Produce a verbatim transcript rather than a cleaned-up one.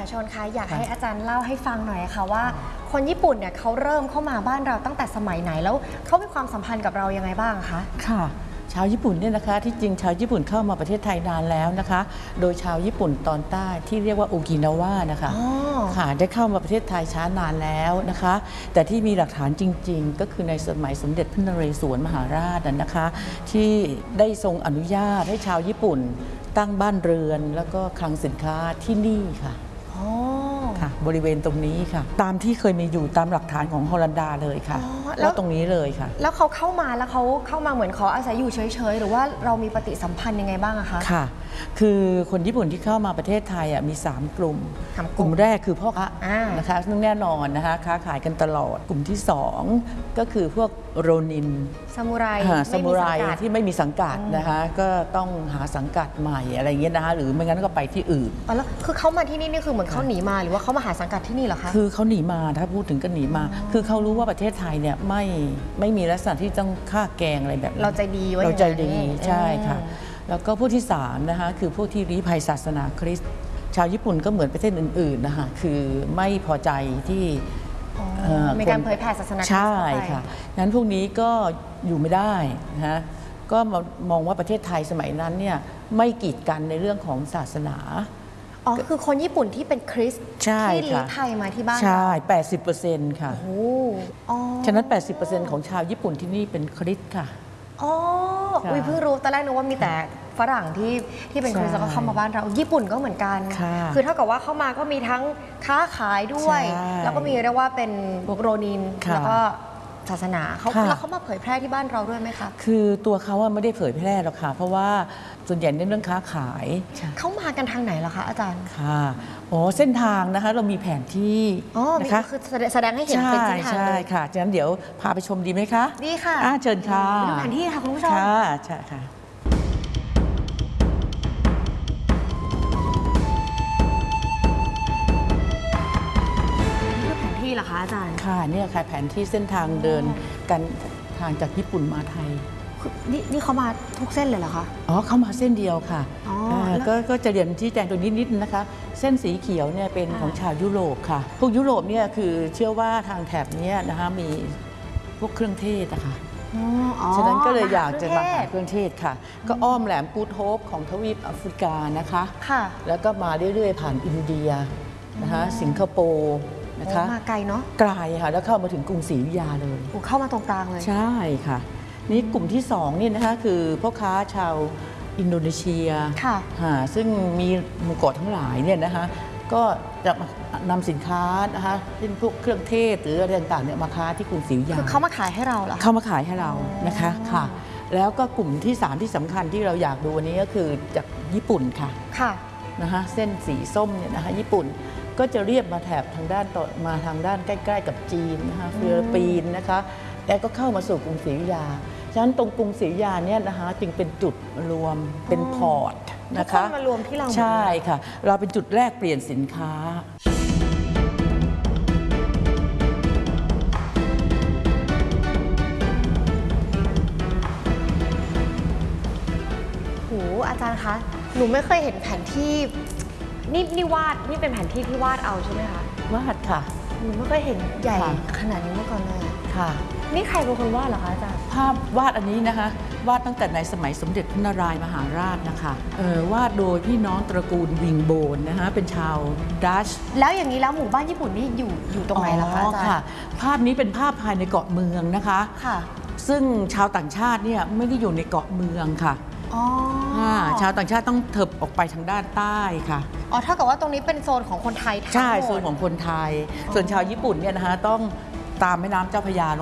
ชนคะอยากให้อาจารย์เล่าให้ฟังหน่อยค่ะว่าคนญี่ปุ่นเนี่ยเขาเริ่มเข้ามาบ้านเราตั้งแต่สมัยไหนแล้วเขามีความสัมพันธ์กับเรายังไงบ้างคะค่ะชาวญี่ปุ่นเนี่ยนะคะที่จริงชาวญี่ปุ่นเข้ามาประเทศไทยนานแล้วนะคะโดยชาวญี่ปุ่นตอนใต้ที่เรียกว่าโอกินาวานะคะค่ะได้เข้ามาประเทศไทยช้านานแล้วนะคะแต่ที่มีหลักฐานจริงๆก็คือในสมัยสมเด็จพระนเรศวรมหาราชนะคะที่ได้ทรงอนุญาตให้ชาวญี่ปุ่นตั้งบ้านเรือนแล้วก็คลังสินค้าที่นี่ค่ะค่ะบริเวณตรงนี้ค่ะตามที่เคยมีอยู่ตามหลักฐานของฮอลันดาเลยค่ะแล้วตรงนี้เลยค่ะแล้วเขาเข้ามาแล้วเขาเข้ามาเหมือนเขาอาศัยอยู่เฉยๆหรือว่าเรามีปฏิสัมพันธ์ยังไงบ้างอะคะค่ะคือคนญี่ปุ่นที่เข้ามาประเทศไทยมีสามกลุ่มกลุ่มแรกคือพ่อค้านะคะซึ่งแน่นอนนะคะค้าขายกันตลอดกลุ่มที่สองก็คือพวกโรนินซามูไรซามูไรที่ไม่มีสังกัดนะคะก็ต้องหาสังกัดใหม่อะไรเงี้ยนะคะหรือไม่งั้นก็ไปที่อื่นอ๋อแล้วคือเขามาที่นี่นี่คือเหมือนเขาหนีมาหรือว่าเขามาหาสังกัดที่นี่เหรอคะคือเขาหนีมาถ้าพูดถึงก็หนีมาคือเขารู้ว่าประเทศไทยเนี่ยไม่ไม่มีลักษณะที่ต้องฆ่าแกงอะไรแบบเราใจดีไว้เราใจดีใช่ค่ะแล้วก็ผู้ที่สามนะคะคือผู้ที่ลี้ภัยศาสนาคริสต์ชาวญี่ปุ่นก็เหมือนประเทศอื่นๆนะคะคือไม่พอใจที่มีการเผยแผ่ศาสนาใช่ค่ะนั้นพวกนี้ก็อยู่ไม่ได้นะก็มองว่าประเทศไทยสมัยนั้นเนี่ยไม่กีดกันในเรื่องของศาสนาอ๋อคือคนญี่ปุ่นที่เป็นคริสต์ที่ลี้ภัยมาที่บ้านใช่แปดสิบเปอร์เซ็นต์ค่ะโอ้ฉะนั้น แปดสิบเปอร์เซ็นต์ ของชาวญี่ปุ่นที่นี่เป็นคริสต์ค่ะอ๋อวิเพิ่งรู้ตอนแรกนึกว่ามีแต่ฝรั่งที่ที่เป็นคริสต์แล้วก็เข้ามาบ้านเราญี่ปุ่นก็เหมือนกันคือเท่ากับว่าเข้ามาก็มีทั้งค้าขายด้วยแล้วก็มีเรียกว่าเป็นโรนินแล้วก็ศาสนาเขาแล้วเขามาเผยแพร่ที่บ้านเราด้วยไหมคะคือตัวเขาไม่ได้เผยแพร่หรอกค่ะเพราะว่าส่วนใหญ่ในเรื่องค้าขายเขามากันทางไหนล่ะคะอาจารย์ค่ะอ๋อเส้นทางนะคะเรามีแผนที่นะคะคือแสดงให้เห็นเป็นเส้นทางใช่ค่ะฉะนั้นเดี๋ยวพาไปชมดีไหมคะดีค่ะเชิญค่ะดูแผนที่ค่ะคุณผู้ชมค่ะใช่ค่ะนี่เหรอคะอาจารย์ค่ะเนี่ยค่ะแผนที่เส้นทางเดินกันทางจากญี่ปุ่นมาไทยนี่นี่เขามาทุกเส้นเลยเหรอคะอ๋อเขามาเส้นเดียวค่ะก็ก็จะเรียนที่แจงตรงนี้นิดนะคะเส้นสีเขียวเนี่ยเป็นของชาวยุโรปค่ะพวกยุโรปเนี่ยคือเชื่อว่าทางแถบนี้นะคะมีพวกเครื่องเทศนะคะฉะนั้นก็เลยอยากจะมาหาเครื่องเทศค่ะก็อ้อมแหลมกูดโฮปของทวีปแอฟริกานะคะแล้วก็มาเรื่อยๆผ่านอินเดียนะคะสิงคโปร์นะคะมาไกลเนาะไกลค่ะแล้วเข้ามาถึงกรุงศรีอยุธยาเลยเข้ามาตรงกลางเลยใช่ค่ะนี่กลุ่มที่สองนี่นะคะคือพ่อค้าชาวอินโดนีเซียค่ะซึ่งมีหมู่เกาะทั้งหลายเนี่ยนะคะก็จะนำสินค้านะคะเช่นพวกเครื่องเทศหรืออะไรต่างๆเนี่ยมาค้าที่กรุงศรีอยุธยาคือเขามาขายให้เราเหรอเขามาขายให้เรานะคะค่ะแล้วก็กลุ่มที่สามที่สำคัญที่เราอยากดูวันนี้ก็คือจากญี่ปุ่นค่ะค่ะนะคะเส้นสีส้มเนี่ยนะคะญี่ปุ่นก็จะเรียบมาแถบทางด้านต่อมาทางด้านใกล้ๆกับจีนนะคะฟิลิปปินส์นะคะแล้วก็เข้ามาสู่กรุงศรีอยุธยาฉะนั้นตรงกรุงศรีอยุธยาเนี่ยนะคะจึงเป็นจุดรวมเป็นพอร์ตนะคะมารวมที่เราใช่ค่ะเราเป็นจุดแรกเปลี่ยนสินค้าโหอาจารย์คะหนูไม่เคยเห็นแผนที่นี่นี่วาดนี่เป็นแผนที่ที่วาดเอาใช่ไหมคะวาดค่ะหนูไม่เคยเห็นใหญ่ขนาดนี้มาก่อนเลยค่ะนี่ใครเป็นคนวาดเหรอคะอาจารย์ภาพวาดอันนี้นะคะวาดตั้งแต่ในสมัยสมเด็จพระนารายมหาราชนะคะเออวาดโดยพี่น้องตระกูลวิงโบนนะคะเป็นชาวดัชแล้วอย่างนี้แล้วหมู่บ้านญี่ปุ่นนี่อยู่อยู่ตรงไหนล่ะคะอาจารย์ภาพนี้เป็นภาพภายในเกาะเมืองนะคะค่ะซึ่งชาวต่างชาติเนี่ยไม่ได้อยู่ในเกาะเมืองค่ะชาวต่างชาติต้องเถิบออกไปทางด้านใต้ค่ะอ๋อเท่ากับว่าตรงนี้เป็นโซนของคนไทยทั้งหมดใช่โซนของคนไทยส่วนชาวญี่ปุ่นเนี่ยนะคะต้องตามแม่น้ำเจ้าพระยาล